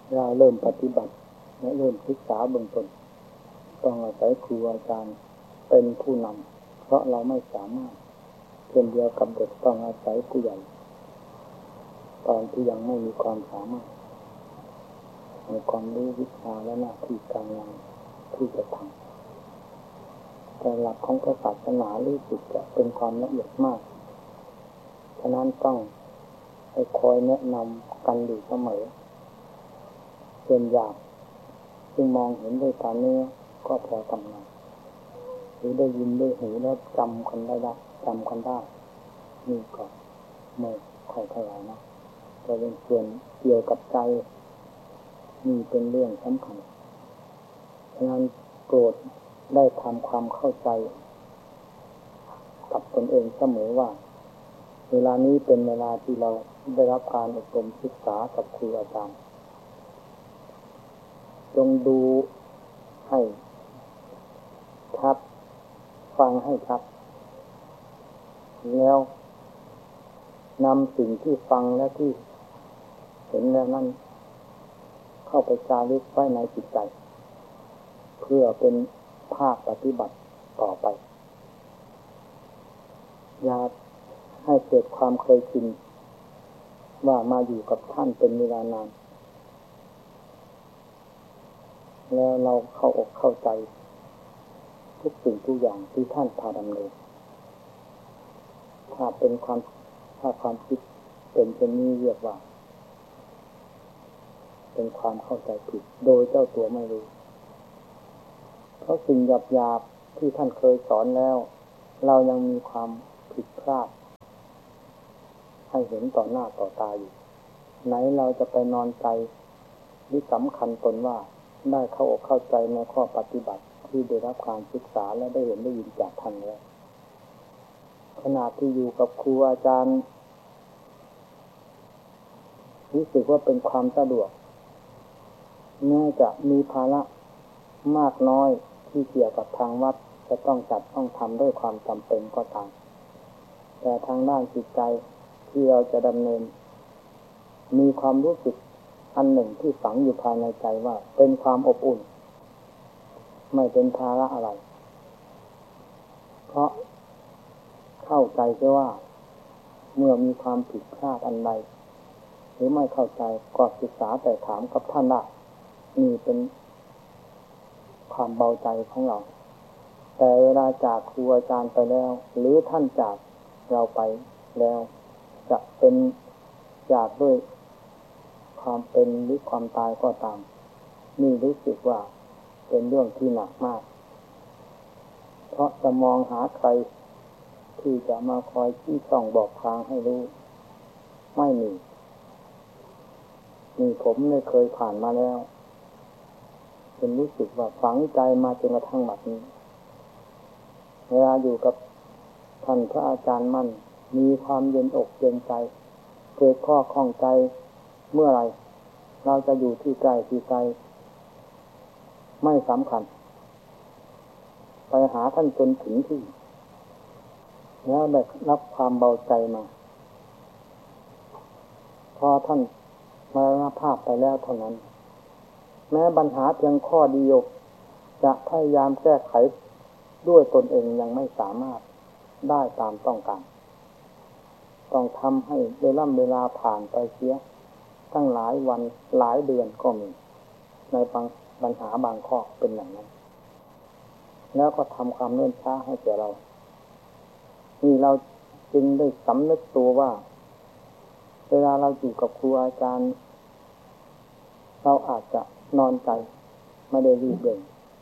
เราเริ่มปฏิบัติและเริ่มศึกษาเบื้องต้นต้องอาศัยครูอาจารย์เป็นผู้นำเพราะเราไม่สามารถเช่นเดียวกับเด็กต้องอาศัยผู้ใหญ่ตอนที่ยังไม่มีความสามารถในความรู้วิชาและหน้าที่การงานที่จะทำแต่หลักของศาสนารู้สึกจะเป็นความละเอียดมากฉะนั้นต้องให้คอยแนะนำกันอยู่เสมอส่วนหยาบซึ่งมองเห็นด้วยตาเนื้อก็พอทำงานหรือได้ยินด้วยหูแล้วจำคนได้นี่ก็ไม่ค่อยเท่าไหร่นะแต่เป็นส่วนเกี่ยวกับใจนี่เป็นเรื่องสำคัญฉะนั้นโปรดได้ทำความเข้าใจกับตนเองเสมอว่าเวลานี้เป็นเวลาที่เราได้รับการอบรมศึกษากับครูอาจารย์จงดูให้ชัดฟังให้ชัดแล้วนำสิ่งที่ฟังและที่เห็นแล้วนั้นเข้าไปจารึกไว้ในจิตใจเพื่อเป็นภาคปฏิบัติต่อไปอย่าให้เกิดความเคยชินว่ามาอยู่กับท่านเป็นเวลานานแล้วเราเข้าอกเข้าใจทุกสิ่งทุกอย่างที่ท่านพาดำเนินถ้าความคิดเป็นเช่นนี้เรียกว่าเป็นความเข้าใจผิดโดยเจ้าตัวไม่รู้เพราะสิ่งหยาบๆที่ท่านเคยสอนแล้วเรายังมีความผิดพลาดให้เห็นต่อหน้าต่อตาอยู่ไหนเราจะไปนอนใจหรือสำคัญตนว่าได้เข้าอกเข้าใจในข้อปฏิบัติที่ได้รับการศึกษาและได้เห็นได้ยินจากท่านแล้วขณะที่อยู่กับครูอาจารย์รู้สึกว่าเป็นความสะดวกแม้จะมีภาระมากน้อยที่เกี่ยวกับทางวัดจะต้องจัดต้องทำด้วยความจำเป็นก็ตามแต่ทางด้านจิตใจที่เราจะดำเนินมีความรู้สึกอันหนึ่งที่ฝังอยู่ภายในใจว่าเป็นความอบอุ่นไม่เป็นภาระอะไรเพราะเข้าใจแค่ว่าเมื่อมีความผิดพลาดอันใดหรือไม่เข้าใจก็ศึกษาแต่ถามกับท่านได้นี่เป็นความเบาใจของเราแต่เวลาจากครูอาจารย์ไปแล้วหรือท่านจากเราไปแล้วจะเป็นจากด้วยความเป็นหรือความตายก็ตามนี่รู้สึกว่าเป็นเรื่องที่หนักมากเพราะจะมองหาใครที่จะมาคอยชี้ส่องบอกทางให้รู้ไม่มีนี่ผมได้เคยผ่านมาแล้วจนรู้สึกว่าฝังใจมาจนกระทั่งบัดนี้เวลาอยู่กับท่านพระอาจารย์มั่นมีความเย็นอกเย็นใจเกิดข้อข้องใจเมื่อไรเราจะอยู่ที่ใกล้ที่ไกลไม่สำคัญไปหาท่านจนถึงที่แล้วได้รับความเบาใจมาพอท่านมรณภาพไปแล้วเท่านั้นแม้ปัญหาเพียงข้อเดียวจะพยายามแก้ไขด้วยตนเองยังไม่สามารถได้ตามต้องการต้องทำให้เวลาผ่านไปเสียตั้งหลายวันหลายเดือนก็มีในปัญหาบางข้อเป็นอย่างนั้นแล้วก็ทำความเนื่นช้าให้แก่เรานี่เราจึงได้สำนึกตัวว่าเวลาเราอยู่กับครูอาจารย์เราอาจจะนอนใจไม่ได้รีบเร่ง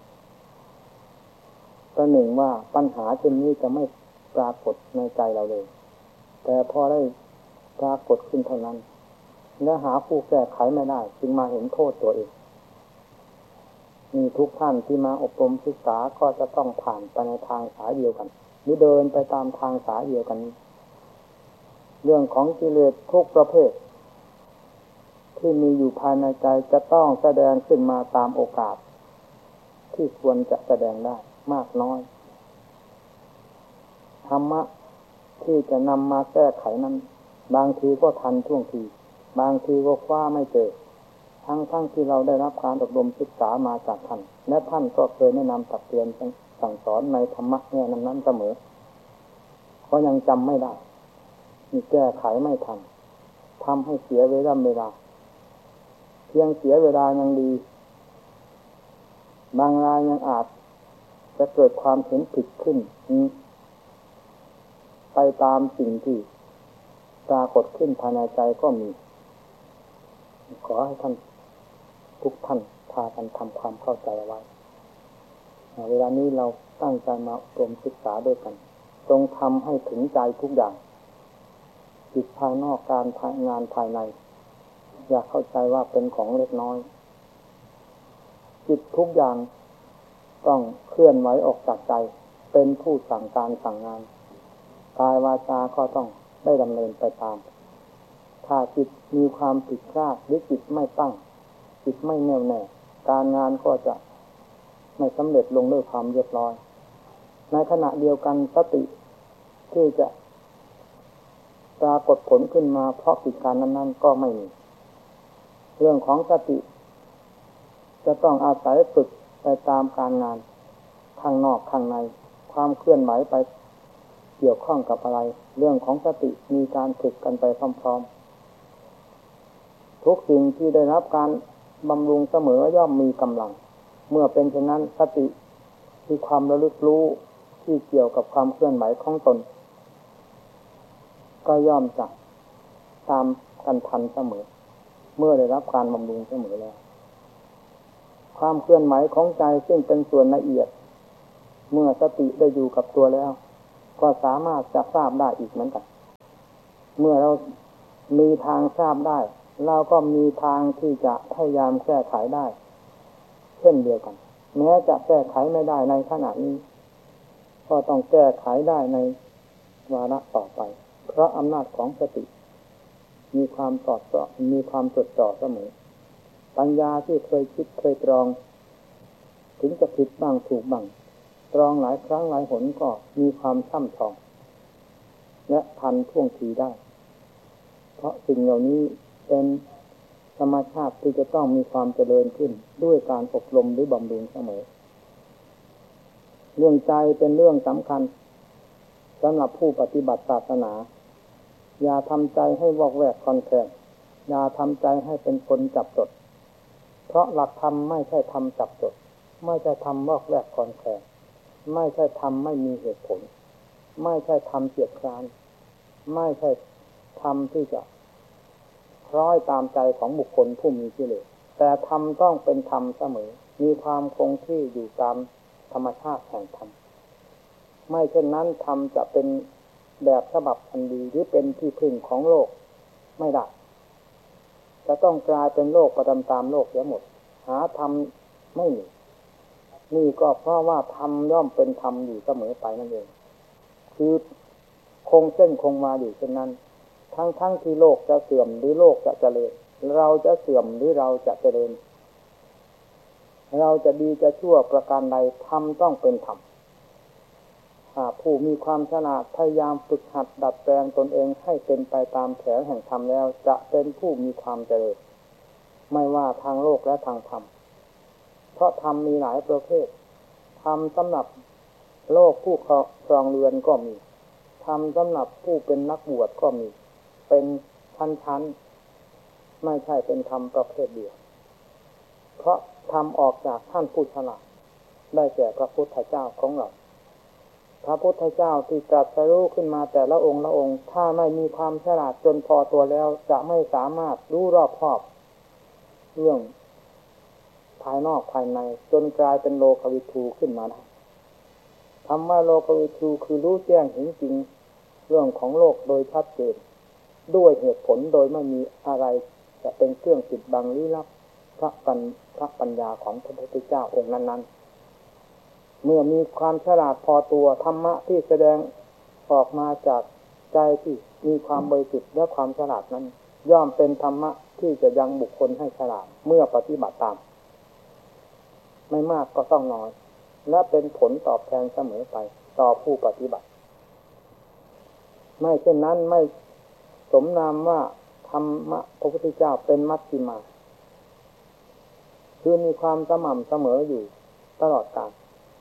ประหนึ่งว่าปัญหาเช่นนี้จะไม่ปรากฏในใจเราเลยแต่พอได้ปรากฏขึ้นเท่านั้นและหาผู้แก้ไขไม่ได้จึงมาเห็นโทษตัวเองมีทุกท่านที่มาอบรมศึกษาก็จะต้องผ่านไปในทางสายเดียวกันหรือเดินไปตามทางสายเดียวกันเรื่องของกิเลสทุกประเภทที่มีอยู่ภายในใจจะต้องแสดงขึ้นมาตามโอกาสที่ควรจะแสดงได้มากน้อยธรรมะที่จะนำมาแก้ไขนั้นบางทีก็ทันท่วงทีบางทีก็คว้าไม่เจอทั้งที่เราได้รับการอบรมศึกษามาจากท่านและท่านก็เคยแนะนำตักเตือนสั่งสอนในธรรมะเนี่ยนั้นเสมอก็ยังจำไม่ได้มีแก้ไขไม่ทันทำให้เสียเวลาเพียงเสียเวลายังดีบางรายยังอาจจะเกิดความเห็นผิดขึ้นไปตามสิ่งที่ปรากฏขึ้นภายในใจก็มีขอให้ท่านทุกท่านพากันทำความเข้าใจไว้เวลานี้เราตั้งใจมาอบรมศึกษาด้วยกันจงทำให้ถึงใจทุกอย่างจิตภายนอกการงานภายในอย่าเข้าใจว่าเป็นของเล็กน้อยจิตทุกอย่างต้องเคลื่อนไหวออกจากใจเป็นผู้สั่งการสั่งงานกายวาจาก็ต้องได้ดำเนินไปตามถ้าจิตมีความผิดพลาดหรือจิตไม่ตั้งจิตไม่แน่วแน่การงานก็จะไม่สำเร็จลงด้วยความเรียบร้อยในขณะเดียวกันสติที่จะปรากฏผลขึ้นมาเพราะกิจการนั้นๆก็ไม่มีเรื่องของสติจะต้องอาศัยฝึกไปตามการงานข้างนอกข้างในความเคลื่อนไหวไปเกี่ยวข้องกับอะไรเรื่องของสติมีการฝึกกันไปพร้อมๆทุกสิ่งที่ได้รับการบำรุงเสมอย่อมมีกำลังเมื่อเป็นเช่นนั้นสติคือความระลึกรู้ที่เกี่ยวกับความเคลื่อนไหวของตนก็ย่อมจะตามกันทันเสมอเมื่อได้รับการบำรุงเสมอแล้วความเคลื่อนไหวของใจซึ่งเป็นส่วนละเอียดเมื่อสติได้อยู่กับตัวแล้วก็สามารถจะทราบได้อีกเหมือนกันเมื่อเรามีทางทราบได้เราก็มีทางที่จะพยายามแก้ไขได้เช่นเดียวกันแม้จะแก้ไขไม่ได้ในขณะนี้ก็ต้องแก้ไขได้ในวาระต่อไปเพราะอำนาจของสติมีความสอดส่องมีความจดจ่อเสมอปัญญาที่เคยคิดเคยตรองถึงจะผิดบ้างถูกบ้างตรองหลายครั้งหลายหนก็มีความช่ำชองและทันท่วงทีได้เพราะสิ่งเหล่านี้เป็นธรรมชาติที่จะต้องมีความเจริญขึ้นด้วยการอบรมหรือบำรุงเสมอเรื่องใจเป็นเรื่องสำคัญสำหรับผู้ปฏิบัติศาสนาอย่าทำใจให้วอกแวกคลอนแคลนอย่าทำใจให้เป็นคนจับจดเพราะหลักธรรมไม่ใช่ทำจับจดไม่ใช่ทำวอกแวกคลอนแคลนไม่ใช่ทำไม่มีเหตุผลไม่ใช่ทำเกียจคร้านไม่ใช่ทำที่จะคล้อยตามใจของบุคคลผู้มีกิเลสแต่ธรรมต้องเป็นธรรมเสมอมีความคงที่อยู่ตามธรรมชาติแห่งธรรมไม่เช่นนั้นธรรมจะเป็นแบบฉบับอันดีหรือเป็นที่พึ่งของโลกไม่ได้จะต้องกลายเป็นโลกประตามโลกเสียหมดหาธรรมไม่มีนี่ก็เพราะว่าธรรมย่อมเป็นธรรมอยู่เสมอไปนั่นเองคือคงเส้นคงมาอยู่เช่นนั้นทั้งที่โลกจะเสื่อมหรือโลกจะเจริญเราจะเสื่อมหรือเราจะเจริญเราจะดีจะชั่วประการใดธรรมต้องเป็นธรรมผู้มีความฉลาดพยายามฝึกหัดดัดแปลงตนเองให้เป็นไปตามแถวแห่งธรรมแล้วจะเป็นผู้มีความเจริญไม่ว่าทางโลกและทางธรรมเพราะธรรมมีหลายประเภทธรรมสำหรับโลกผู้ครองเรือนก็มีธรรมสำหรับผู้เป็นนักบวชก็มีเป็นชั้นๆไม่ใช่เป็นธรรมประเภทเดียวเพราะธรรมออกจากท่านผู้ฉลาดได้แก่พระพุทธเจ้าของเราพระพุทธเจ้าที่ตรัสรู้ขึ้นมาแต่ละองค์ละองค์ถ้าไม่มีความฉลาดจนพอตัวแล้วจะไม่สามารถรู้รอบคอบเรื่องภายนอกภายในจนกลายเป็นโลกวิทูขึ้นมาได้คำว่าโลกวิทูคือรู้แจ้งเห็นจริงเรื่องของโลกโดยชัดเจนด้วยเหตุผลโดยไม่มีอะไรจะเป็นเครื่องปิดบังลี้ลับพระปัญญาของพระพุทธเจ้าองค์นั้นๆเมื่อมีความฉลาดพอตัวธรรมะที่แสดงออกมาจากใจที่มีความบริสุทธิ์และความฉลาดนั้นย่อมเป็นธรรมะที่จะยังบุคคลให้ฉลาดเมื่อปฏิบัติตามไม่มากก็ต้องน้อยและเป็นผลตอบแทนเสมอไปต่อผู้ปฏิบัติไม่เช่นนั้นไม่สมนามว่าธรรมะพระพุทธเจ้าเป็นมัชฌิมาคือมีความสม่ำเสมออยู่ตลอดกาล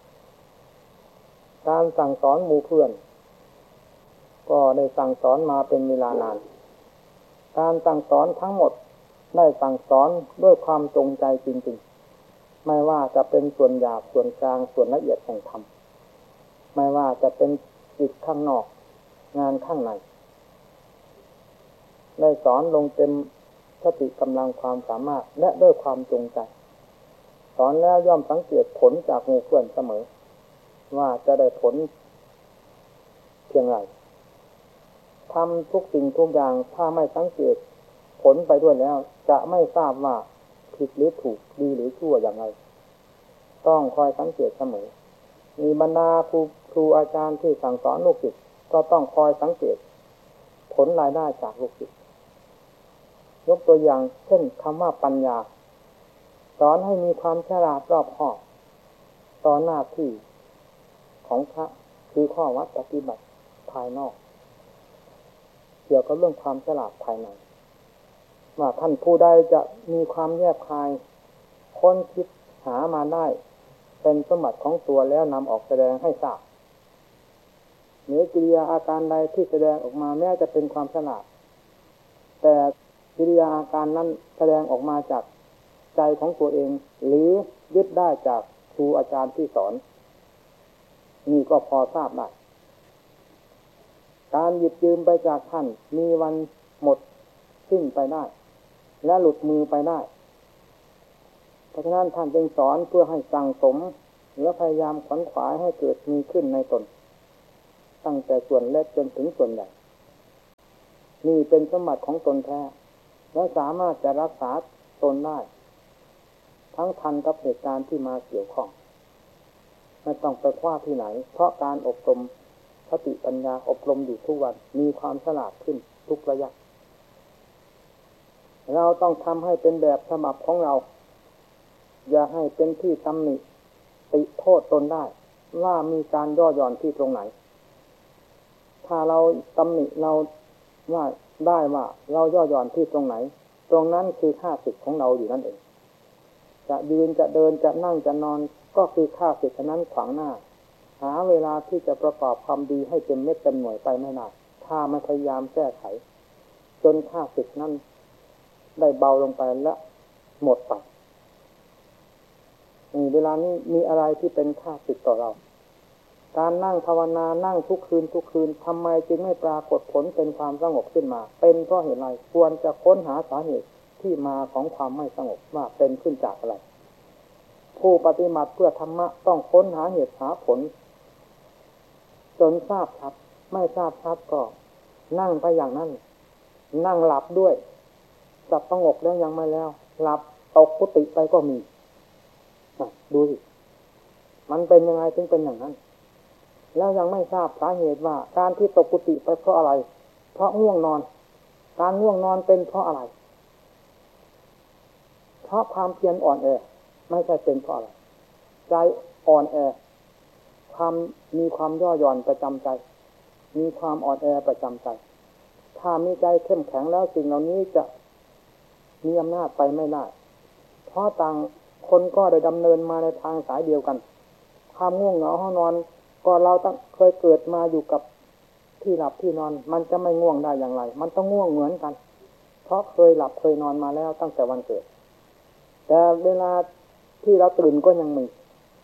การสั่งสอนหมู่เพื่อนก็ได้สั่งสอนมาเป็นเวลานานการสั่งสอนทั้งหมดได้สั่งสอนด้วยความจงใจจริงๆไม่ว่าจะเป็นส่วนหยาบส่วนกลางส่วนละเอียดแห่งธรรมไม่ว่าจะเป็นจิตข้างนอกงานข้างในได้สอนลงเต็มสติกำลังความสามารถและด้วยความจงใจสอนแล้วย่อมสังเกตผลจากหมู่เพื่อนเสมอว่าจะได้ผลเพียงไรทำทุกสิ่งทุกอย่างถ้าไม่สังเกตผลไปด้วยแล้วจะไม่ทราบว่าผิดหรือถูกดีหรือชั่วอย่างไรต้องคอยสังเกตเสมอมีบรรดาครูอาจารย์ที่สั่งสอนลูกศิษย์ก็ต้องคอยสังเกตผลรายได้จากลูกศิษย์ยกตัวอย่างเช่นคำว่าปัญญาสอนให้มีความฉลาดรอบคอบต่อหน้าที่ของพระคือข้อวัดปฏิบัติภายนอกเกี่ยวกับเรื่องความฉลาดภายในว่าท่านผู้ใดจะมีความแยบคายค้นคิดหามาได้เป็นสมบัติของตัวแล้วนำออกแสดงให้ทราบหรือกิริยาอาการใดที่แสดงออกมาแม้จะเป็นความฉลาดแต่กิริยาอาการนั้นแสดงออกมาจากใจของตัวเองหรือยึดได้จากครูอาจารย์ที่สอนนี่ก็พอทราบได้การหยิบยืมไปจากท่านมีวันหมดสิ้นไปได้และหลุดมือไปได้เพราะฉะนั้นท่านจึงสอนเพื่อให้สั่งสมและพยายามขวนขวายให้เกิดมีขึ้นในตนตั้งแต่ส่วนเล็กจนถึงส่วนใหญ่นี่เป็นสมบัติของตนแท้และสามารถจะรักษาตนได้ทั้งทันกับเหตุการณ์ที่มาเกี่ยวข้องไม่ต้องไปคว้าที่ไหนเพราะการอบรมสติปัญญาอบรมอยู่ทุกวันมีความฉลาดขึ้นทุกระยะเราต้องทำให้เป็นแบบฉบับของเราอย่าให้เป็นที่ตำหนิติโทษตนได้ว่ามีการย่อหย่อนที่ตรงไหนถ้าเราตำหนิเราว่าได้ว่าเราย่อหย่อนที่ตรงไหนตรงนั้นคือค่าศึกของเราอยู่นั่นเองจะยืนจะเดินจะนั่งจะนอนก็คือค่าศึกนั้นขวางหน้าหาเวลาที่จะประกอบความดีให้เต็มเม็ดเต็มหน่วยไปไม่ได้ถ้าไม่พยายามแก้ไขจนค่าศึกนั้นได้เบาลงไปและหมดไปเวลานี้มีอะไรที่เป็นค่าศึกต่อเราการนั่งภาวนานั่งทุกคืนทำไมจึงไม่ปรากฏผลเป็นความสงบขึ้นมาเป็นเพราะเหตุไรควรจะค้นหาสาเหตุที่มาของความไม่สงบว่าเป็นขึ้นจากอะไรผู้ปฏิบัติเพื่อธรรมะต้องค้นหาเหตุหาผลจนทราบครับไม่ทราบครับก็นั่งไปอย่างนั้นนั่งหลับด้วยจับสงบแล้วยังไม่แล้วหลับตกกุฏิไปก็มีดูสิมันเป็นยังไงถึงเป็นอย่างนั้นแล้วยังไม่ทราบสาเหตุว่าการที่ตกกุฏิไปเพราะอะไรเพราะง่วงนอนการง่วงนอนเป็นเพราะอะไรเพราะความเพียรอ่อนแอไม่ใช่เป็นเพราะอะไรใจอ่อนแอมีความย่อหย่อนประจำใจมีความอ่อนแอประจำใจถ้ามีใจเข้มแข็งแล้วสิ่งเหล่านี้จะมีอำนาจไปไม่ได้เพราะต่างคนก็ได้ดำเนินมาในทางสายเดียวกันความง่วงเหงาห้องนอนก็เราเคยเกิดมาอยู่กับที่หลับที่นอนมันจะไม่ง่วงได้อย่างไรมันต้องง่วงเหมือนกันเพราะเคยหลับเคยนอนมาแล้วตั้งแต่วันเกิดแต่เวลาที่เราตื่นก็ยังมี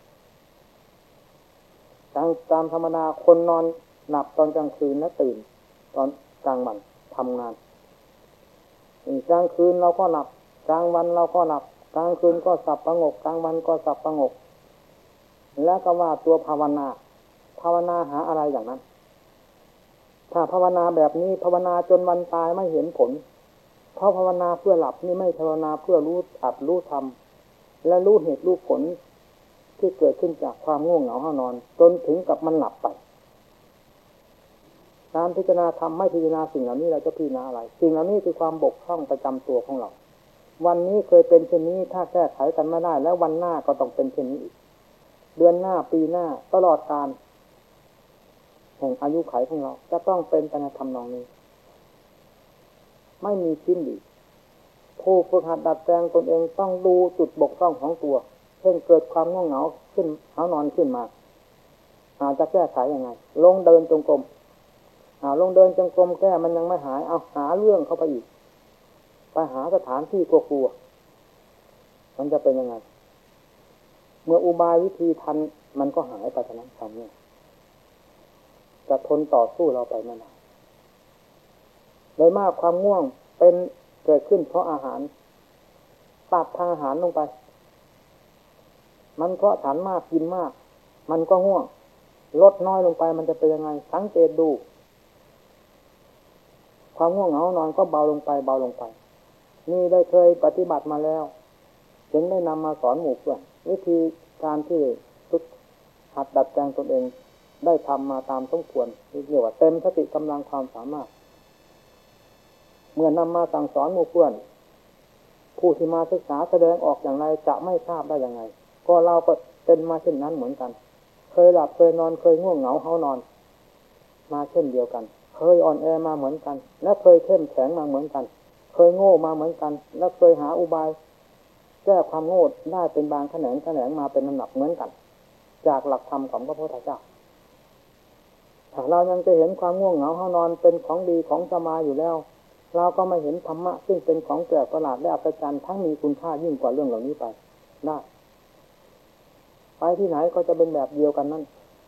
ตามธรรมดาคนนอนหลับตอนกลางคืนและตื่นตอนกลางวันทำงานกลางคืนเราก็หลับกลางวันเราก็หลับกลางคืนก็สับประงกกลางวันก็สับประงกแล้วก็ว่าตัวภาวนาหาอะไรอย่างนั้นถ้าภาวนาแบบนี้ภาวนาจนวันตายไม่เห็นผลเพราะภาวนาเพื่อหลับนี่ไม่ภาวนาเพื่อรู้อัดรู้ทำและรู้เหตุรู้ผลที่เกิดขึ้นจากความง่วงเหงาห้านอนจนถึงกับมันหลับไปการพิจารณาธรรมไม่พิจารณาสิ่งเหล่านี้เราจะพิจารณาอะไรสิ่งเหล่านี้คือความบกพร่องประจำตัวของเราวันนี้เคยเป็นเช่นนี้ถ้าแก้ไขกันไม่ได้แล้ววันหน้าก็ต้องเป็นเช่นนี้อีกเดือนหน้าปีหน้าตลอดกาลแห่งอายุขัยของเราจะต้องเป็นไปในทำนองนี้ไม่มีสิ้นดีผู้ฝึกหัดดัดแปลงตนเองต้องดูจุดบกพร่องของตัวเช่นเกิดความง่วงเหงาขึ้นนอนขึ้นมาจะแก้ไขยังไงลงเดินจงกรมลงเดินจงกรมแก้มันยังไม่หายเอาหาเรื่องเข้าไปอีกไปหาสถานที่กลัวๆมันจะเป็นยังไงเมื่ออุบายวิธีทันมันก็หายไปเท่านั้นคำนี้จะทนต่อสู้เราไปไม่นานโดยมากความง่วงเป็นเกิดขึ้นเพราะอาหารตัดทางอาหารลงไปมันเพราะฐานมากกินมากมันก็ง่วงลดน้อยลงไปมันจะเป็นยังไงสังเกตดูความง่วงเหงานอนก็เบาลงไปนี่ได้เคยปฏิบัติมาแล้วจึงได้นำมาสอนหมู่เพื่อนวิธีการที่ฝึกหัดดัดแปลงตนเองได้ทำมาตามสมควรเรียกว่าเต็มสติกำลังความสามารถเมื่อนำมาสั่งสอนหมู่เพื่อนผู้ที่มาศึกษาแสดงออกอย่างไรจะไม่ทราบได้ยังไงก็เราก็เป็นมาเช่นนั้นเหมือนกันเคยหลับเคยนอนเคยง่วงเหงาเฮานอนมาเช่นเดียวกันเคยอ่อนแอมาเหมือนกันและเคยเข้มแข็งมาเหมือนกันเคยโง่มาเหมือนกันและเคยหาอุบายแก้ความโง่ได้เป็นบางแขนงมาเป็นลำดับเหมือนกันจากหลักธรรมของพระพุทธเจ้าถ้าเรายังจะเห็นความง่วงเหงาเฮานอนเป็นของดีของสมาอยู่แล้วเราก็ไม่เห็นธรรมะซึ่งเป็นของแปลกประหลาดและอัศจรรย์ทั้งมีคุณค่ายิ่งกว่าเรื่องเหล่านี้ไปได้ไปที่ไหนก็จะเป็นแบบเดียวกันนั่น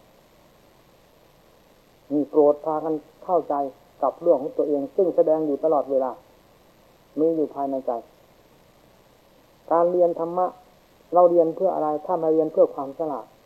มีโปรดพากันเข้าใจกับเรื่องของตัวเองซึ่งแสดงอยู่ตลอดเวลามีอยู่ภายในใจการเรียนธรรมะเราเรียนเพื่ออะไรถ้ามาเรียนเพื่อความฉลาด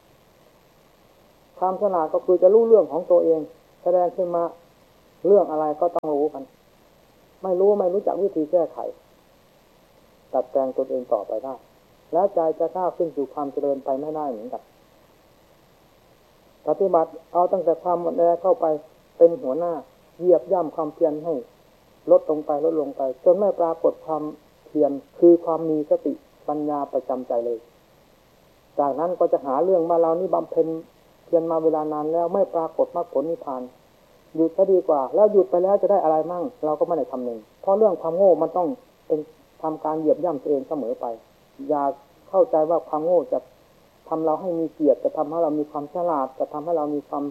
ความฉลาดก็คือจะรู้เรื่องของตัวเองแสดงขึ้นมาเรื่องอะไรก็ต้องรู้กันไม่รู้จักวิธีแก้ไขดัดแปลงตนเองต่อไปได้แล้วใจจะก้าวขึ้นสู่ความเจริญไปไม่ได้เหมือนกันปฏิบัติเอาตั้งแต่ความอ่อนแอเข้าไปเป็นหัวหน้าเหยียบย่ำความเพียรให้ลดลงไปจนไม่ปรากฏความเพียรคือความมีสติปัญญาประจำใจเลยจากนั้นก็จะหาเรื่องมาเรานี่บำเพ็ญเพียรมาเวลานานแล้วไม่ปรากฏมรรคผลนิพพานหยุดก็ดีกว่าแล้วหยุดไปแล้วจะได้อะไรมั่งเราก็ไม่ได้ทำหนึ่งเพราะเรื่องความโง่มันต้องเป็นทำการเหยียบย่ำตัวเองเสมอไปอย่าเข้าใจว่าความโง่จะทำเราให้มีเกียรติจะทำให้เรามีความฉลาดจะทำให้เรามีความ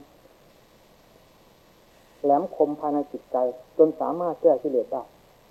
แหลมคมภายในจิตใจจนสามารถแก้กิเลสได้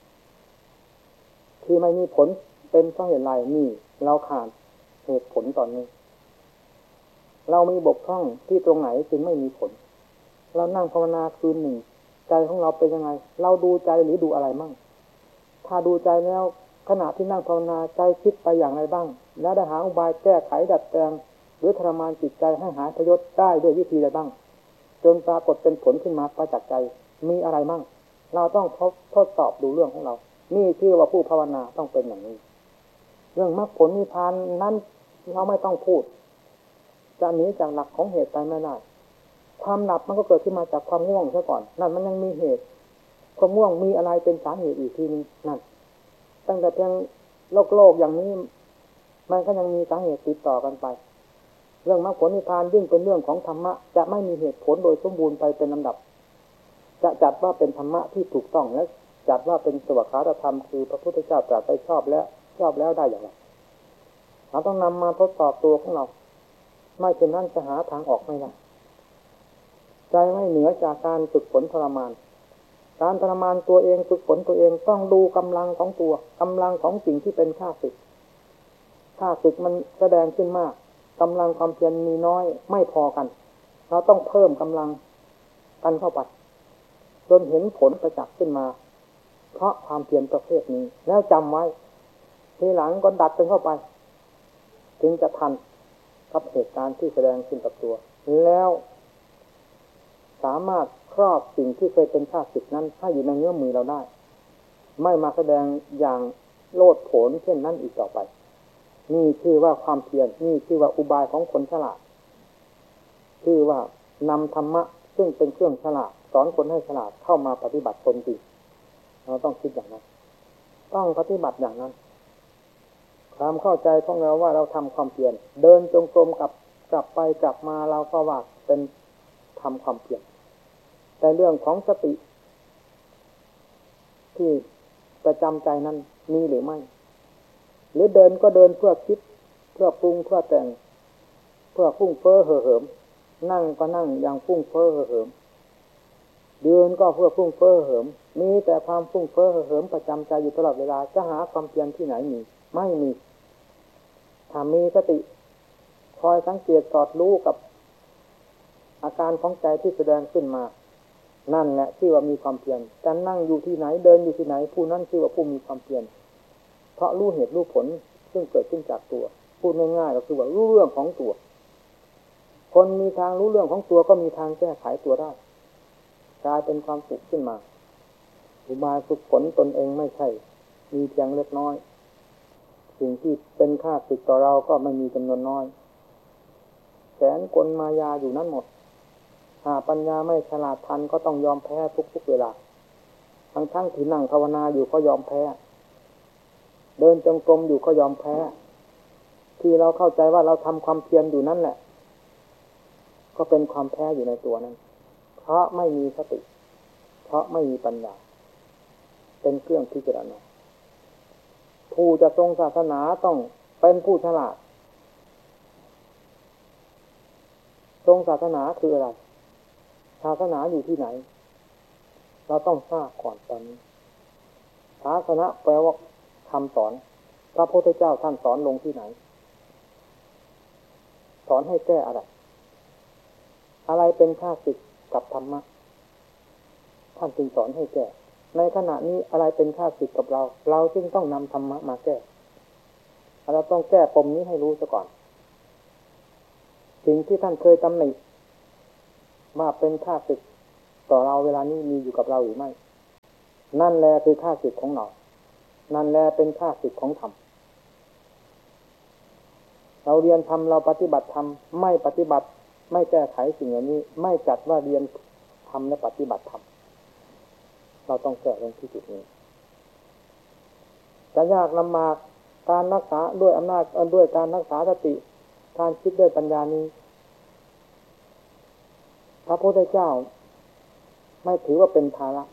ที่ไม่มีผลเป็นเพราะเหตุไรนี่เราขาดเหตุผลตอนนี้เรามีบกพร่องที่ตรงไหนจึงไม่มีผลเรานั่งภาวนาคืนหนึ่งใจของเราเป็นยังไงเราดูใจหรือดูอะไรมั่งถ้าดูใจแล้วขณะที่นั่งภาวนาใจคิดไปอย่างไรบ้างแล้วได้หาอุบายแก้ไขดัดแปลงหรือทรมานจิตใจให้หายพยศได้ด้วยวิธีใดบ้างจนปรากฏเป็นผลขึ้นมาประจักษ์ใจมีอะไรมั่งเราต้องทดสอบดูเรื่องของเรานี่ชื่อว่าผู้ภาวนาต้องเป็นอย่างนี้เรื่องมรรคผลนิพพานนั้นเราไม่ต้องพูดจะหนีจากหลักของเหตุไปไม่ได้ความหลับมันก็เกิดขึ้นมาจากความง่วงซะก่อนนั่นมันยังมีเหตุความง่วงมีอะไรเป็นสาเหตุอีกทีนึงนั่นตั้งแต่เพียงโลกอย่างนี้มันก็ยังมีสาเหตุติดต่อกันไปเรื่องมรรคผลนิพพานยิ่งเป็นเรื่องของธรรมะจะไม่มีเหตุผลโดยสมบูรณ์ไปเป็นลำดับจะจัดว่าเป็นธรรมะที่ถูกต้องและจัดว่าเป็นสวากขาธรรมคือพระพุทธเจ้าตรัสไปชอบแล้วได้อย่างไรเราต้องนำมาทดสอบตัวของเราไม่เช่นนั้นจะหาทางออกไม่ได้ใจไม่เหนือจากการฝึกฝนทรมานการทรมานตัวเองฝึกฝนตัวเองต้องดูกำลังของตัวกำลังของสิ่งที่เป็นข้าศึกมันแสดงขึ้นมากกำลังความเพียรมีน้อยไม่พอกันเราต้องเพิ่มกำลังกันเข้าไปจนเห็นผลประจักษ์ขึ้นมาเพราะความเพียรประเภทนี้แล้วจำไว้ทีหลังก็ดัดกันเข้าไปจึงจะทันกับเหตุการณ์ที่แสดงขึ้นกับตัวแล้วสามารถครอบสิ่งที่เคยเป็นข้าศึกนั้นให้อยู่ในเงื้อมมือเราได้ไม่มาแสดงอย่างโลดโผนเช่นนั้นอีกต่อไปนี่ชื่อว่าความเพียรนี่ชื่อว่าอุบายของคนฉลาดชื่อว่านำธรรมะซึ่งเป็นเครื่องฉลาดสอนคนให้ฉลาดเข้ามาปฏิบัติตนจริงเราต้องคิดอย่างนั้นต้องปฏิบัติอย่างนั้นความเข้าใจของเราว่าเราทำความเพียรเดินจงกรมกลับไปกลับมาเราก็ว่าเป็นทำความเพียรแต่เรื่องของสติที่ประจำใจนั้นมีหรือไม่หรือเดินก็เดินเพื่อคิดเพื่อปรุงเพื่อแต่งเพื่อฟุ้งเฟ้อเห่อเหิมนั่งก็นั่งอย่างฟุ้งเฟ้อเห่อเหิมเดินก็เพื่อฟุ้งเฟ้อเห่อเหิมมีแต่ความฟุ้งเฟ้อเห่อเหิมประจำใจอยู่ตลอดเวลาจะหาความเพียรที่ไหนมีไม่มีถ้ามีสติคอยสังเกตสอดรู้กับอาการของใจที่แสดงขึ้นมานั่นแหละที่ว่ามีความเพียรจะนั่งอยู่ที่ไหนเดินอยู่ที่ไหนผู้นั้นชื่อว่าผู้มีความเพียรเพราะรู้เหตุรู้ผลซึ่งเกิดขึ้นจากตัวพูดง่ายๆก็คือว่ารู้เรื่องของตัวคนมีทางรู้เรื่องของตัวก็มีทางแก้ไขตัวได้กลายเป็นความสุขขึ้นมาอุบายฝึกฝนตนเองไม่ใช่มีเพียงเล็กน้อยสิ่งที่เป็นค่าศึกต่อเราก็ไม่มีจำนวนน้อยแสนกลมายาอยู่นั่นหมดหาปัญญาไม่ฉลาดทันก็ต้องยอมแพ้ทุกเวลาทั้งที่นั่งภาวนาอยู่ก็ยอมแพ้เดินจงกรมอยู่ก็ยอมแพ้ที่เราเข้าใจว่าเราทำความเพียรอยู่นั่นแหละก็เป็นความแพ้อยู่ในตัวนั้นเพราะไม่มีสติเพราะไม่มีปัญญาเป็นเครื่องพิจารณาผู้จะทรงศาสนาต้องเป็นผู้ฉลาดทรงศาสนาคืออะไรศาสนาอยู่ที่ไหนเราต้องทราบก่อนตอนนี้ศาสนาแปลว่าคำสอนพระพุทธเจ้าท่านสอนลงที่ไหนสอนให้แก้อะไรเป็นข้าศึกกับธรรมะท่านจึงสอนให้แก้ในขณะนี้อะไรเป็นข้าศึกกับเราจึงต้องนำธรรมะมาแก้เราต้องแก้ปมนี้ให้รู้ซะก่อนสิ่งที่ท่านเคยตำหนิว่าเป็นข้าศึกต่อเราเวลานี้มีอยู่กับเราหรือไม่นั่นแหละคือข้าศึกของเรานั่นแหละเป็นข้าศึกของธรรมเราเรียนธรรมเราปฏิบัติธรรมไม่ปฏิบัติไม่แก้ไขสิ่งเหล่านี้ไม่จัดว่าเรียนธรรมและปฏิบัติธรรมเราต้องแก้ลงที่จุดนี้จะยากลำบากการรักษาด้วยอำนาจด้วยการรักษาสติการคิดด้วยปัญญานี้พระพุทธเจ้าไม่ถือว่าเป็นภาระ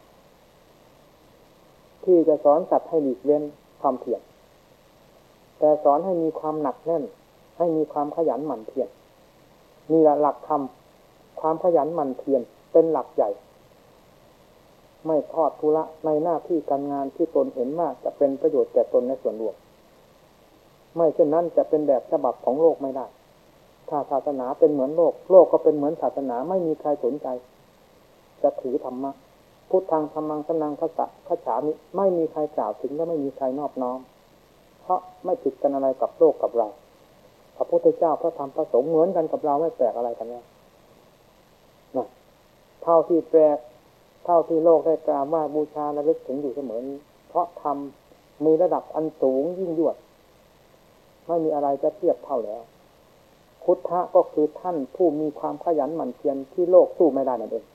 ที่จะสอนสัตว์ให้หลีกเว้นความเพียรแต่สอนให้มีความหนักแน่นให้มีความขยันหมั่นเพียรนี่แหละหลักธรรมความขยันหมั่นเพียรเป็นหลักใหญ่ไม่ทอดทุระในหน้าที่การงานที่ตนเห็นมากจะเป็นประโยชน์แก่ตนในส่วนรวมไม่เช่นนั้นจะเป็นแบบฉบับของโลกไม่ได้ถ้าศาสนาเป็นเหมือนโลกก็เป็นเหมือนศาสนาไม่มีใครสนใจจะถือธรรมะพุทธังธัมมังสนังคัจฉามิไม่มีใครกล่าวถึงและไม่มีใครนอบน้อมเพราะไม่ผิดกันอะไรกับโลกกับเราพระพุทธเจ้าพระธรรมพระสงฆ์เหมือนกันกับเราไม่แปลกอะไรกันแล้วนะเท่าที่แปลกเท่าที่โลกได้กราบไหว้บูชาระลึกถึงอยู่เสมอนี้เพราะธรรมมีระดับอันสูงยิ่งยวดไม่มีอะไรจะเทียบเท่าแล้วพุทธะก็คือท่านผู้มีความขยันหมั่นเพียรที่โลกสู้ไม่ได้นั่นเอง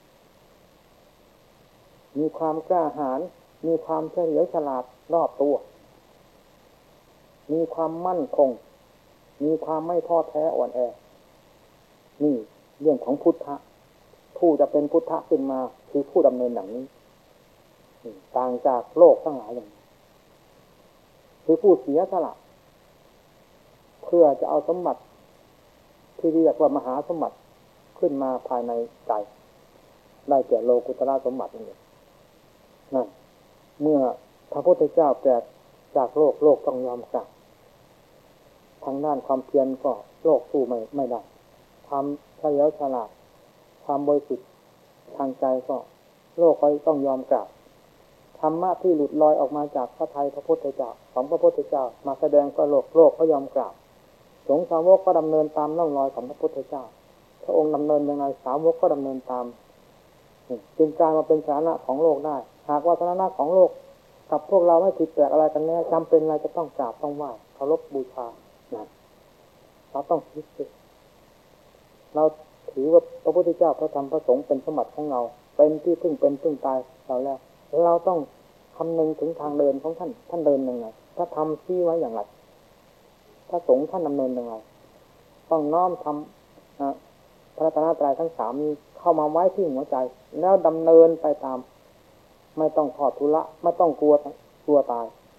มีความกล้าหาญมีความเฉลียวฉลาดรอบตัวมีความมั่นคงมีความไม่ท้อแท้อ่อนแอนี่เรื่องของพุทธะผู้จะเป็นพุทธะขึ้นมาคือผู้ดำเนินอย่างนี้ต่างจากโลกทั้งหลายอย่างคือผู้เสียสละเพื่อจะเอาสมบัติที่เรียกว่ามหาสมบัติขึ้นมาภายในใจได้แก่โลกุตระสมบัตินี่นั่นเมื่อพระพุทธเจ้าแปลจากโลกต้องยอมกลับทางด้านความเพียรก็โลกสู้ไม่ได้ความเฉลียวฉลาดความบริสุทธิ์ทางใจก็โลกก็ต้องยอมกลับธรรมะที่หลุดลอยออกมาจากพระทัยพระพุทธเจ้าของพระพุทธเจ้ามาแสดงก็โลกก็ยอมกราบสงฆ์สาวกก็ดำเนินตามร่องรอยของพระพุทธเจ้าพระองค์ดำเนินยังไงสาวกก็ดำเนินตามจึงกลายมาเป็นสาระของโลกได้หากว่าสาระของโลกกับพวกเราไม่ผิดแปลกอะไรกันแน่จำเป็นอะไรจะต้องกราบต้องไหว้เคารพบูชาเราต้องคิดเราถือว่าพระพุทธเจ้าพระธรรมพระสงฆ์เป็นสมบัติของเราเป็นที่พึ่งเป็นพึ่งตายเราแล้วเราต้องคำนึงถึงทางเดินของท่านเดินยังไงพระธรรมชี้ไว้อย่างไรพระสงฆ์ท่านดำเนินยังไงต้องน้อมทำพระรัตนตรัยทั้งสามนี้เข้ามาไว้ที่หัวใจแล้วดำเนินไปตามไม่ต้องทอดทุระไม่ต้องกลัวตาย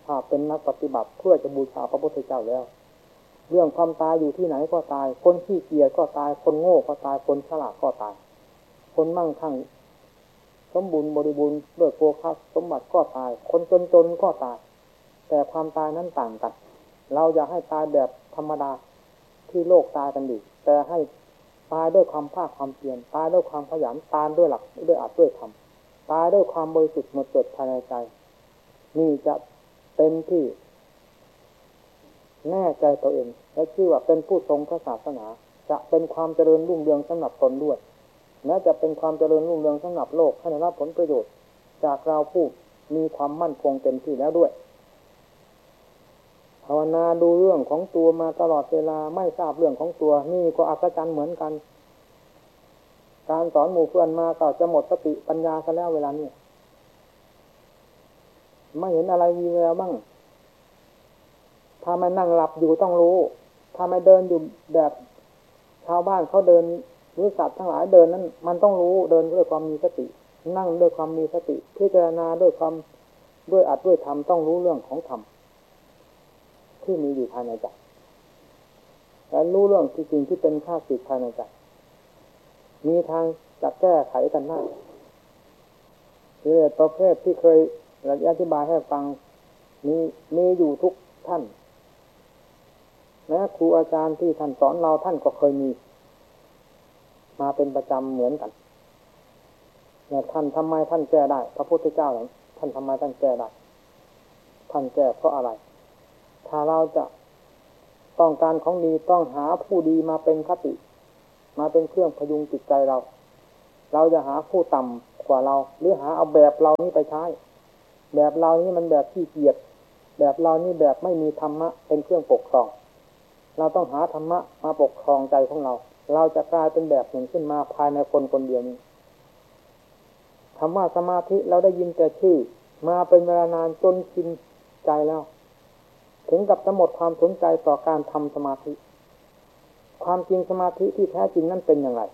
ถ้าเป็นนักปฏิบัติเพื่อจะบูชาพระพุทธเจ้าแล้วเรื่องความตายอยู่ที่ไหนก็ตายคนขี้เกียจก็ตายคนโง่ก็ตายคนฉลาดก็ตายคนมั่งคั่งสมบูรณ์บริบูรณ์ด้วยโภคสมบัติก็ตายคนจนก็ตายแต่ความตายนั้นต่างกันเราอยากให้ตายแบบธรรมดาที่โลกตายกันอยู่แต่ให้ตายด้วยความภาคความเพียรตายด้วยความขยันตายด้วยหลักด้วยอัดด้วยธรรมตายด้วยความบริสุทธิ์หมดจดภายในใจนี่จะเป็นที่แน่ใจตัวเองและชื่อว่าเป็นผู้ทรงพระศาสนาจะเป็นความเจริญรุ่งเรืองสำหรับตนด้วยและจะเป็นความเจริญรุ่งเรืองสำหรับโลกให้ได้รับผลประโยชน์จากเราผู้มีความมั่นคงเต็มที่แล้วด้วยภาวนาดูเรื่องของตัวมาตลอดเวลาไม่ทราบเรื่องของตัวนี่ก็อัศจรรย์เหมือนกันการสอนหมู่เพื่อนมาก็จะหมดสติปัญญาซะแล้วเวลานี้ไม่เห็นอะไรมีแววบ้างถ้าไม่นั่งหลับอยู่ต้องรู้ถ้าไม่เดินอยู่แบบชาวบ้านเขาเดินหรือสัตว์ทั้งหลายเดินนั้นมันต้องรู้เดินด้วยความมีสตินั่งด้วยความมีสติพิจารณาด้วยความด้วยอัดด้วยธรรมต้องรู้เรื่องของธรรมที่มีอยู่ภายในใจและรู้เรื่องที่จริงที่เป็นข้าศึกภายในใจมีทางจะแก้ไขกันได้คือประเภทที่เคยอธิบายให้ฟังมีอยู่ทุกท่านแม้ครูอาจารย์ที่ท่านสอนเราท่านก็เคยมีมาเป็นประจำเหมือนกันแต่ท่านทำไมท่านแก้ได้พระพุทธเจ้าท่านทำไมท่านแก้ได้ท่านแก้เพราะอะไรถ้าเราจะต้องการของดีต้องหาผู้ดีมาเป็นคติมาเป็นเครื่องพยุงจิตใจเราจะหาผู้ต่ำกว่าเราหรือหาเอาแบบเรานี้ไปใช้แบบเรานี้มันแบบขี้เกียจแบบเรานี้แบบไม่มีธรรมะเป็นเครื่องปกครองเราต้องหาธรรมะมาปกครองใจของเราจะกลายเป็นแบบหนึ่งขึ้นมาภายในคนคนเดียวนี้คำว่าสมาธิเราได้ยินแต่ชื่อมาเป็นเวลานานจนชินใจแล้วถึงกับจะหมดความสนใจต่อการทำสมาธิความจริงสมาธิที่แท้จริงนั้นเป็นอย่างไร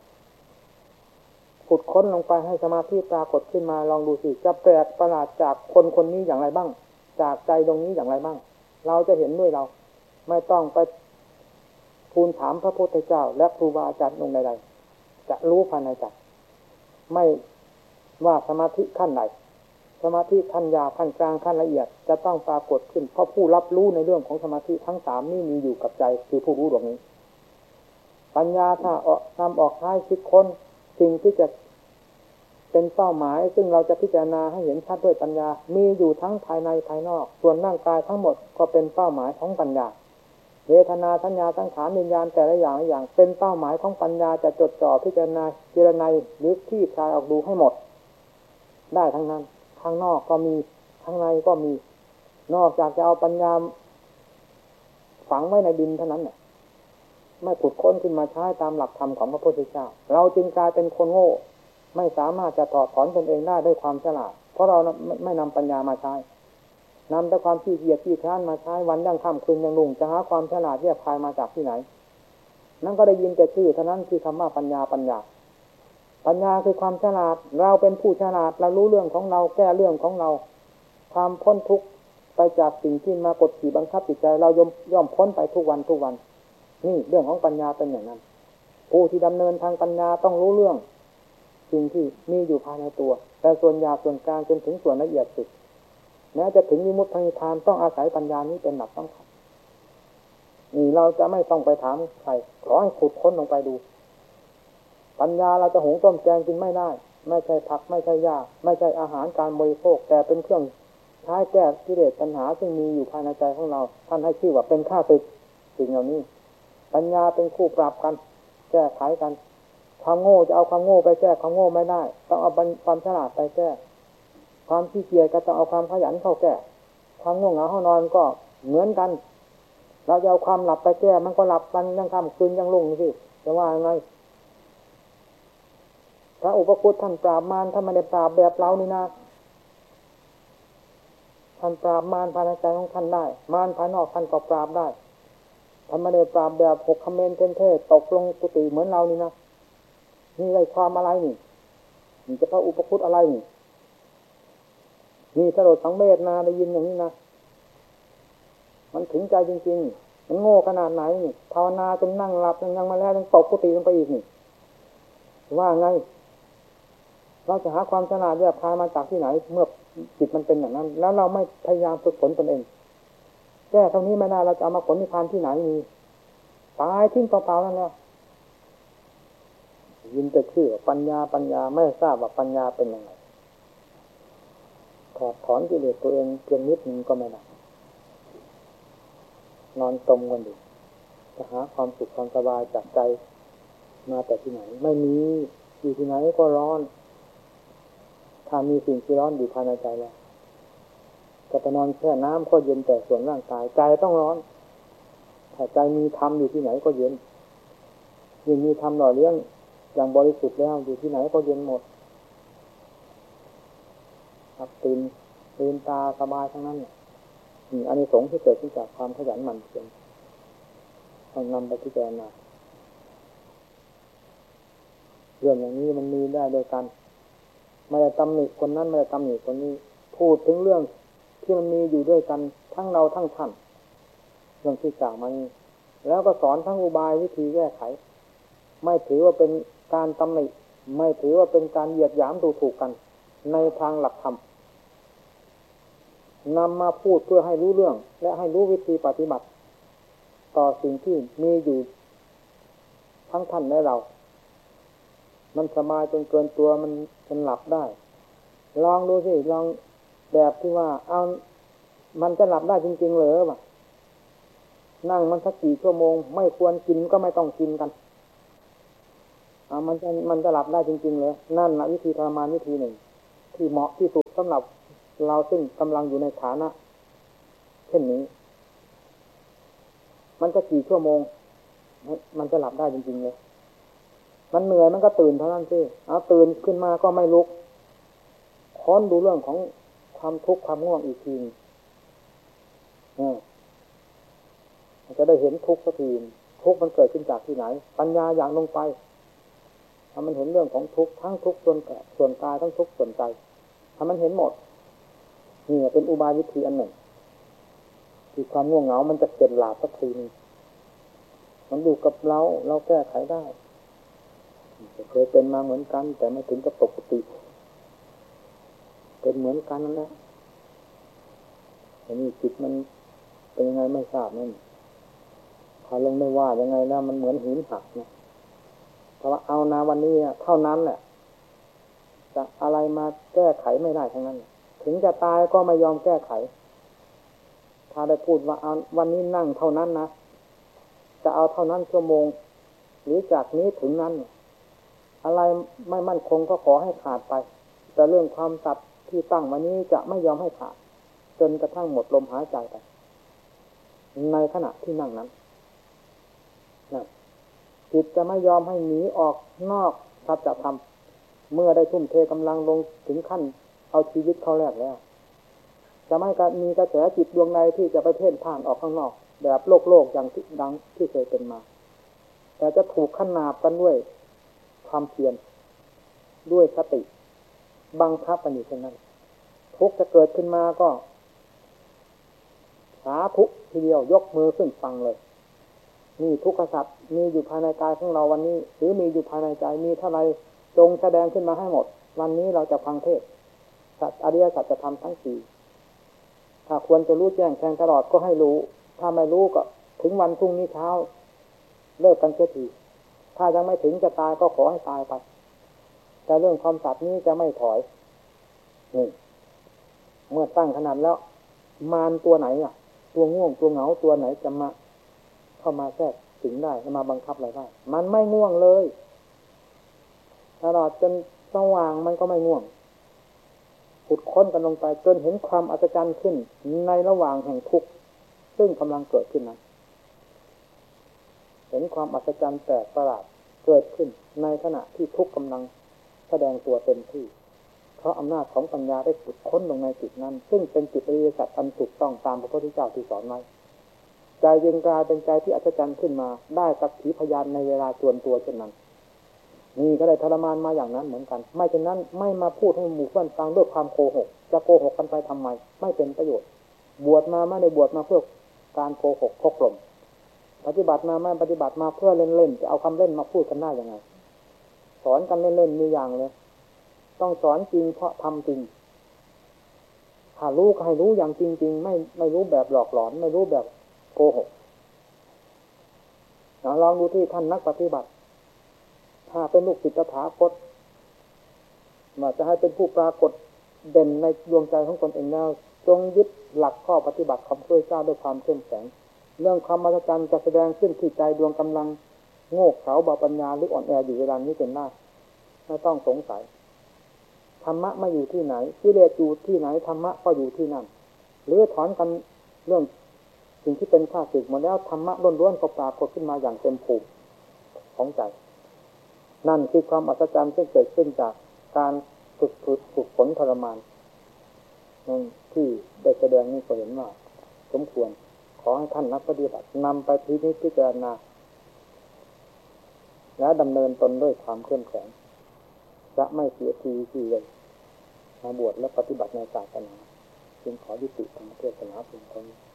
ขุดค้นลงไปให้สมาธิปรากฏขึ้นมาลองดูสิจะแปลกประหลาดจากคนคนนี้อย่างไรบ้างจากใจตรงนี้อย่างไรบ้างเราจะเห็นด้วยเราไม่ต้องไปทูลถามพระพุทธเจ้าและครูบาอาจารย์องค์ใดๆจะรู้ภายในใจไม่ว่าสมาธิขั้นไหนสมาธิขั้นยาวขั้นกลางขั้นละเอียดจะต้องปรากฏขึ้นเพราะผู้รับรู้ในเรื่องของสมาธิทั้งสามนี่มีอยู่กับใจคือผู้รู้ดวงนี้ปัญญาถ้านำออกใช้คิดค้นสิ่งที่จะเป็นเป้าหมายซึ่งเราจะพิจารณาให้เห็นชัดด้วยปัญญามีอยู่ทั้งภายในภายนอกส่วนร่างกายทั้งหมดก็เป็นเป้าหมายของปัญญาเวทนาสัญญาสังขารวิญญาณแต่ละอย่างเป็นเป้าหมายของปัญญาจะจดจ่อพิจารณาเจรไนหรือคลี่คลายออกดูให้หมดได้ทั้งนั้นข้างนอกก็มีข้างในก็มีนอกจากจะเอาปัญญาฝังไว้ในดินเท่านั้นเนี่ยไม่ขุดค้นขึ้นมาใช้ตามหลักธรรมของพระพุทธเจ้าเราจึงกลายเป็นคนโง่ไม่สามารถจะถอดถอนตนเองได้ด้วยความฉลาดเพราะเราไม่นำปัญญามาใช้นำแต่ความขี้เกียจขี้คร้านมาใช้วันยังค่ำคืนยังรุ่งจะหาความฉลาดแยกคายมาจากที่ไหนนั่นก็ได้ยินแต่ชื่อเท่านั้นคือคำว่าปัญญาปัญญาคือความฉลาดเราเป็นผู้ฉลาดเรารู้เรื่องของเราแก้เรื่องของเราความพ้นทุกข์ไปจากสิ่งที่มากดขี่บังคับจิตใจเราย่อมพ้นไปทุกวันนี่เรื่องของปัญญาเป็นอย่างนั้นผู้ที่ดำเนินทางปัญญาต้องรู้เรื่องสิ่งที่มีอยู่ภายในตัวแต่ส่วนหยาบส่วนกลางจนถึงส่วนละเอียดสุดแม้จะถึงวิมุตตินิพพานต้องอาศัยปัญญานี้เป็นหลักสำคัญนี่เราจะไม่ต้องไปถามใครขอให้ขุดค้นลงไปดูปัญญาเราจะหุงต้มแกงกินไม่ได้ไม่ใช่ผักไม่ใช่หญ้าไม่ใช่อาหารการบริโภคแต่เป็นเครื่องใช้แก้กิเลสปัญหาซึ่งมีอยู่ภายในใจของเราท่านให้ชื่อว่าเป็นข้าศึกสิ่งเหล่านี้ปัญญาเป็นคู่ปรับกันแก้ไขกันความโง่จะเอาความโง่ไปแก้ความโง่ไม่ได้ต้องเอาความฉลาดไปแก้ความขี้เกียจก็ต้องเอาความขยันเข้าแก้ความง่วงเหงาห้านอนก็เหมือนกันเราจะเอาความหลับไปแก้มันก็หลับมันยังค่ำคืนยังรุ่งสิจะว่าไงพระอุปคุตท่านปราบมารท่านไม่ได้ปราบแบบเรานี่นะท่านปราบมารภายในใจของท่านได้มารภายนอกท่านก็ปราบได้ท่านไม่ได้ปราบแบบหกคเมนเทศตกลงกุฏิเหมือนเรานี่นะนี่ได้ความอะไรนี่จะพระอุปคุตอะไรนี่สลดสังเวชนาได้ยินอย่างนี้นะมันถึงใจจริงๆมันโง่ขนาดไหนนี่ภาวนาจนนั่งหลับยังมาแล้วยังตกกุฏิลงไปอีกนี่ว่าไงเราจะหาความฉลาดแยบคายมาจากที่ไหนเมื่อจิตมันเป็นอย่างนั้นแล้วเราไม่พยายามฝึกฝนตนเองแก้เท่านี้ไม่ได้เราจะเอามาผลนิพพานที่ไหนมีตายทิ้งเปล่าๆนั่นแหละยินแต่ชื่อปัญญาไม่ทราบว่าปัญญาเป็นยังไงถอดถอนกิเลสตัวเองเพียงนิดนึงก็ไม่ได้นอนจมกันอยู่จะหาความสุขความสบายจากใจมาแต่ที่ไหนไม่มีอยู่ที่ไหนก็ร้อนถ้ามีสิ่งที่ร้อนอยู่ภายในใจแล้วจะไปนอนแช่น้ำก็เย็นแต่ส่วนร่างกายใจต้องร้อนถ้าใจมีธรรมอยู่ที่ไหนก็เย็นยิ่งมีธรรมหล่อเลี้ยงอย่างบริสุทธิ์แล้วอยู่ที่ไหนก็เย็นหมดครับตื่นตาสบายทั้งนั้นนี่อานิสงส์ที่เกิดขึ้นจากความขยันหมั่นเพียรต้องนำไปพิจารณาเรื่องอย่างนี้มันมีได้โดยกันไม่ได้ตำหนิคนนั้นไม่ได้ตำหนิคนนี้พูดถึงเรื่องที่มันมีอยู่ด้วยกันทั้งเราทั้งท่านเรื่องที่กล่าวมานี้แล้วก็สอนทั้งอุบายวิธีแก้ไขไม่ถือว่าเป็นการตำหนิไม่ถือว่าเป็นการเหยียดหยามดูถูกกันในทางหลักธรรมนำมาพูดเพื่อให้รู้เรื่องและให้รู้วิธีปฏิบัติต่อสิ่งที่มีอยู่ทั้งท่านและเรามันสบายจนเกินตัวมันหลับได้ลองดูสิลองแบบที่ว่าเอามันจะหลับได้จริงๆเหรอวะนั่งมันสักกี่ชั่วโมงไม่ควรกินก็ไม่ต้องกินกันมันจะหลับได้จริงๆเหรอนั่นแหละวิธีทรมานวิธีหนึ่งที่เหมาะที่สุดสำหรับเราซึ่งกำลังอยู่ในฐานะเช่นนี้มันจะกี่ชั่วโมงมันจะหลับได้จริงๆเลยมันเหนื่อยมันก็ตื่นเท่านั้นสิเอาตื่นขึ้นมาก็ไม่ลุกค้นดูเรื่องของความทุกข์ความง่วงอีกทีจะได้เห็นทุกข์สักทีทุกข์มันเกิดขึ้นจากที่ไหนปัญญาอย่างลงไปถ้ามันเห็นเรื่องของทุกข์ทั้งทุกข์ส่วนกายทั้งทุกข์ส่วนใจถ้ามันเห็นหมดนี่เป็นอุบายวิธีอันหนึ่งที่ความง่วงเหงามันจะเกิดหลาบสักทีนึงมันอยู่กับเราแก้ไขได้เคยเป็นมาเหมือนกันแต่ไม่ถึงกับตกปกติเป็นเหมือนกันนั่นแหละแต่นี่จิตมันเป็นยังไงไม่ทราบนั่นพอลงไม่ว่ายังไงแล้วมันเหมือนหินหักนะเพราะว่าเอานาวันนี้เท่านั้นแหละจะอะไรมาแก้ไขไม่ได้ทั้งนั้นถึงจะตายก็ไม่ยอมแก้ไขถ้าได้พูดว่าเอาวันนี้นั่งเท่านั้นนะจะเอาเท่านั้นชั่วโมงหรือจากนี้ถึงนั้นอะไรไม่มั่นคงก็ขอให้ขาดไปแต่เรื่องความสัตย์ที่ตั้งวันนี้จะไม่ยอมให้ขาดจนกระทั่งหมดลมหายใจไปในขณะที่นั่งนั้นจิตจะไม่ยอมให้หนีออกนอกสัจธรรมเมื่อได้ทุ่มเทกำลังลงถึงขั้นเอาชีวิตเข้าแลกแล้วจะไม่มีกระแสจิตดวงใดที่จะไปเพ่นพ่านออกข้างนอกแบบโลกอย่างที่ดังที่เคยเป็นมาแต่จะถูกขนาบกันด้วยความเพียรด้วยสติบังคับกันอยู่เช่นนั้นทุกจะเกิดขึ้นมาก็สาธุทีเดียวยกมือขึ้นฟังเลยนี่ทุกขสัตว์มีอยู่ภายในกายของเราวันนี้หรือมีอยู่ภายในใจมีเท่าไรจงแสดงขึ้นมาให้หมดวันนี้เราจะฟังเทศน์สัจอริยสัจจะทำทั้งสี่ถ้าควรจะรู้แจ้งแทงตลอดก็ให้รู้ถ้าไม่รู้ก็ถึงวันพรุ่งนี้เช้าเลิกกันเสียทีถ้ายังไม่ถึงจะตายก็ขอให้ตายไปแต่เรื่องความสัตย์นี้จะไม่ถอยนี่เมื่อตั้งขนาดแล้วมารตัวไหนตัวง่วงตัวเหงาตัวไหนจะมาเข้ามาแทรกถึงได้มาบังคับอะไรได้มันไม่ง่วงเลยตลอดจนสว่างมันก็ไม่ง่วงขุดค้นกันลงไปจนเห็นความอัศจรรย์ขึ้นในระหว่างแห่งทุกข์ซึ่งกำลังเกิดขึ้นนั้นเห็นความอัศจรรย์แปลกประหลาดเกิดขึ้นในขณะที่ทุกข์กำลังแสดงตัวเต็มที่เพราะอำนาจของปัญญาได้ขุดค้นลงในจิตนั้นซึ่งเป็นจิตอริยสัจอันถูกต้องตามพระพุทธเจ้าที่สอนไว้ใจจึงกลายเป็นใจที่อัศจรรย์ขึ้นมาได้สักขีพยานในเวลาจวนตัวเช่นนั้นนี่ก็ได้ทรมานมาอย่างนั้นเหมือนกันไม่เช่นนั้นไม่มาพูดให้หมู่เพื่อนฟังด้วยความโกหกจะโกหกกันไปทำไมไม่เป็นประโยชน์บวชมาไม่ได้บวชมาเพื่อการโกหกพกลมปฏิบัติมาไม่ปฏิบัติมาเพื่อเล่นๆจะเอาคำเล่นมาพูดกันได้ยังไงสอนกันเล่นๆมีอย่างเลยต้องสอนจริงเพราะทำจริงถ้ารู้ก็ให้รู้อย่างจริงๆไม่รู้แบบหลอกหลอนไม่รู้แบบโกหกลองดูที่ท่านนักปฏิบัติถ้าเป็นลูกศิษย์ตถาคตมาจะให้เป็นผู้ปรากฏเด่นในดวงใจของตนเองแล้วจงยึดหลักข้อปฏิบัติของพระพุทธเจ้าด้วยความเข้มแข็งเรื่องความมหัศจรรย์จะแสดงขึ้นที่ใจดวงกำลังโง่เขลาเบาปัญญาหรืออ่อนแออยู่เวลานี้เป็นหน้าไม่ต้องสงสัยธรรมะไม่อยู่ที่ไหนกิเลสอยู่ที่ไหนธรรมะก็อยู่ที่นั่นหรือถอนกันเรื่องสิ่งที่เป็นข้าศึกหมดแล้วธรรมะล้วนๆก็ปรากฏขึ้นมาอย่างเต็มภูมิของใจนั่นคือความอัศจรรย์ที่เกิดขึ้นจากการฝึกฝนทรมานนั่นที่ได้แสดงนี้ก็เห็นว่าสมควรขอให้ท่านนักปฏิบัตินำไปพิจารณาและดำเนินตนด้วยความเข้มแข็งจะไม่เสียทีที่เลยมาบวชและปฏิบัติในศาสนาจึงขอยุติธรรมเทศนาเพียงเท่านี้